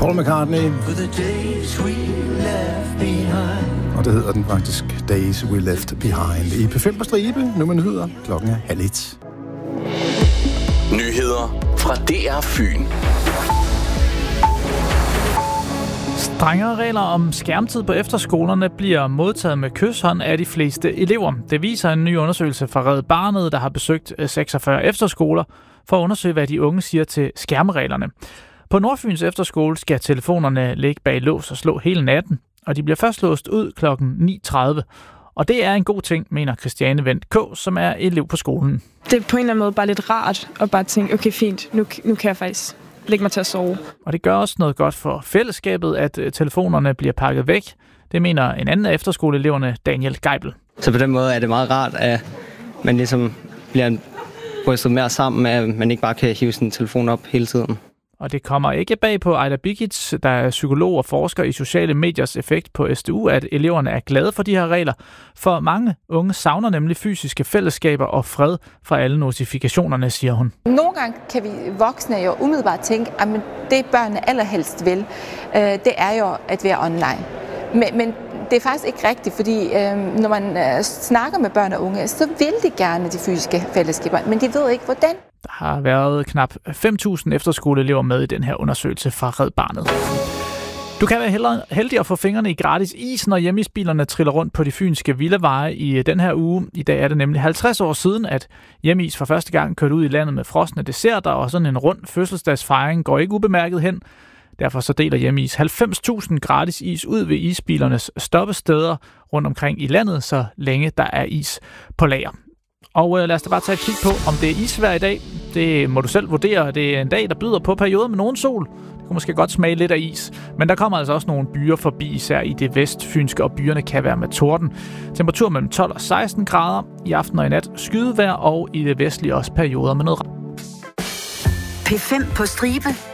Paul McCartney. Og det hedder den faktisk Days We Left Behind. I P5 på stribe, nu med nyheder. Klokken er 12:30. Nyheder fra DR Fyn. Strengere regler om skærmtid på efterskolerne bliver modtaget med kyshånd af de fleste elever. Det viser en ny undersøgelse fra Red Barnet, der har besøgt 46 efterskoler, for at undersøge, hvad de unge siger til skærmreglerne. På Nordfyns efterskole skal telefonerne ligge bag lås og slå hele natten, og de bliver først låst ud kl. 9.30. Og det er en god ting, mener Christiane Wendt K., som er elev på skolen. Det er på en eller anden måde bare lidt rart at bare tænke, okay fint, nu kan jeg faktisk lægge mig til at sove. Og det gør også noget godt for fællesskabet, at telefonerne bliver pakket væk. Det mener en anden af efterskoleeleverne, Daniel Geibel. Så på den måde er det meget rart, at man ligesom bliver rystet mere sammen, at man ikke bare kan hive sin telefon op hele tiden. Og det kommer ikke bag på Ejda Bikic, der er psykolog og forsker i sociale mediers effekt på SDU, at eleverne er glade for de her regler. For mange unge savner nemlig fysiske fællesskaber og fred fra alle notifikationerne, siger hun. Nogle gange kan vi voksne jo umiddelbart tænke, at det børnene allerhelst vil, det er jo at være online. Men det er faktisk ikke rigtigt, fordi når man snakker med børn og unge, så vil de gerne de fysiske fællesskaber, men de ved ikke hvordan. Der har været knap 5.000 efterskoleelever med i den her undersøgelse fra Red Barnet. Du kan være heldig at få fingrene i gratis is, når hjemmeisbilerne triller rundt på de fynske villaveje i den her uge. I dag er det nemlig 50 år siden, at hjemmeis for første gang kørte ud i landet med frosne desserter, og sådan en rund fødselsdagsfejring går ikke ubemærket hen. Derfor så deler Hjemmeis 90.000 gratis is ud ved isbilernes stoppesteder rundt omkring i landet, så længe der er is på lager. Og lad os da bare tage et kig på, om det er isvejr i dag. Det må du selv vurdere. Det er en dag, der byder på perioder med nogen sol. Det kunne måske godt smage lidt af is. Men der kommer altså også nogle byer forbi, især i det vestfynske, og byerne kan være med torden. Temperatur mellem 12 og 16 grader. I aften og i nat skydevejr, og i det vestlige også perioder med noget regn. P5 på stribe.